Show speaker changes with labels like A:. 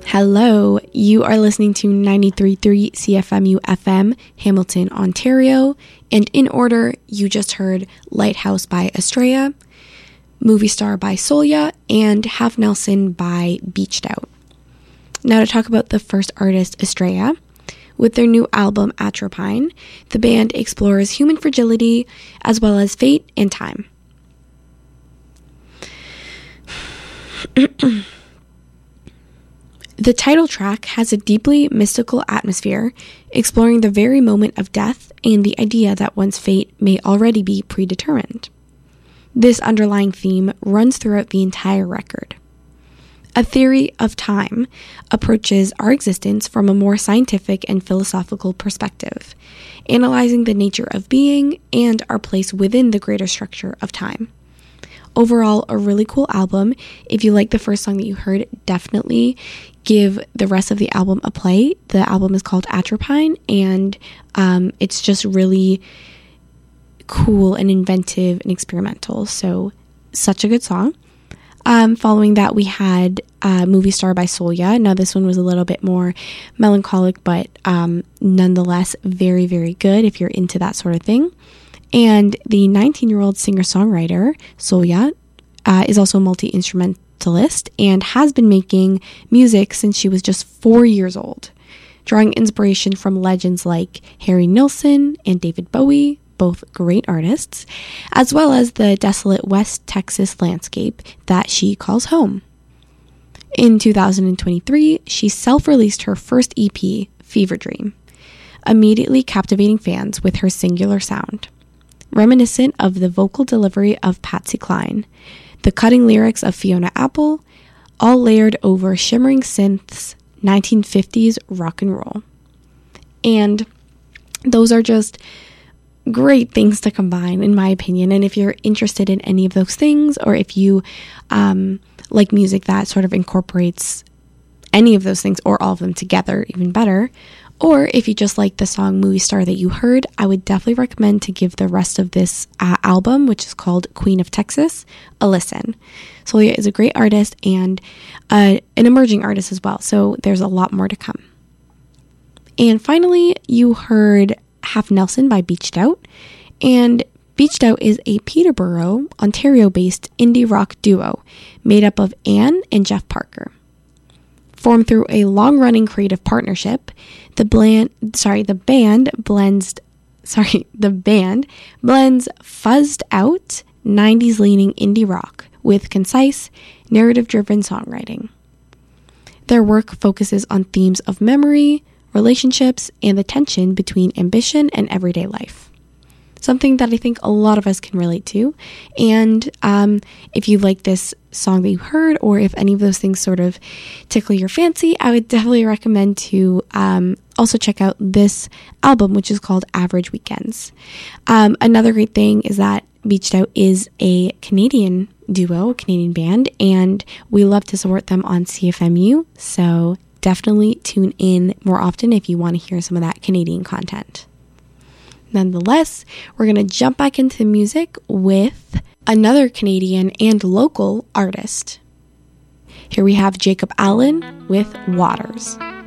A: Hello, you are listening to 93.3 CFMU FM, Hamilton, Ontario, and in order, you just heard Lighthouse by Estrella, Movie Star by Solia, and Half Nelson by Beached Out. Now to talk about the first artist, Estrella. With their new album, Atropine, the band explores human fragility as well as fate and time. The title track has a deeply mystical atmosphere, exploring the very moment of death and the idea that one's fate may already be predetermined. This underlying theme runs throughout the entire record. A theory of time approaches our existence from a more scientific and philosophical perspective, analyzing the nature of being and our place within the greater structure of time. Overall, a really cool album. If you like the first song that you heard, definitely give the rest of the album a play. The album is called Atropine, and it's just really cool and inventive and experimental. So, such a good song. Following that, we had Movie Star by Solia. Now, this one was a little bit more melancholic, but nonetheless very, very good if you're into that sort of thing. And the 19-year-old singer-songwriter, Solia, is also a multi-instrumentalist and has been making music since she was just 4 years old, drawing inspiration from legends like Harry Nilsson and David Bowie, both great artists, as well as the desolate West Texas landscape that she calls home. In 2023, she self-released her first EP, Fever Dream, immediately captivating fans with her singular sound. Reminiscent of the vocal delivery of Patsy Cline, the cutting lyrics of Fiona Apple, all layered over shimmering synths, 1950s rock and roll. And those are just great things to combine, in my opinion. And if you're interested in any of those things, or if you like music that sort of incorporates any of those things or all of them together, even better, or if you just like the song Movie Star that you heard, I would definitely recommend to give the rest of this album, which is called Queen of Texas, a listen. Solia is a great artist and an emerging artist as well, so there's a lot more to come. And finally, you heard Half Nelson by Beached Out, and Beached Out is a Peterborough, Ontario-based indie rock duo made up of Anne and Jeff Parker. Formed through a long-running creative partnership, the band blends fuzzed out 90s-leaning indie rock with concise, narrative-driven songwriting. Their work focuses on themes of memory, relationships, and the tension between ambition and everyday life. Something that I think a lot of us can relate to. And if you like this song that you heard, or if any of those things sort of tickle your fancy, I would definitely recommend to also check out this album, which is called Average Weekends. Another great thing is that Beached Out is a Canadian duo, a Canadian band, and we love to support them on CFMU. So definitely tune in more often if you want to hear some of that Canadian content. Nonetheless, we're going to jump back into music with another Canadian and local artist. Here we have Jacob Allen with Waters.